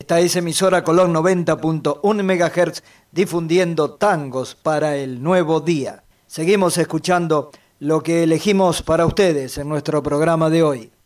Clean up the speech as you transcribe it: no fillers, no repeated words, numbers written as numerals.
Esta es emisora Colón 90.1 MHz, difundiendo tangos para el nuevo día. Seguimos escuchando lo que elegimos para ustedes en nuestro programa de hoy.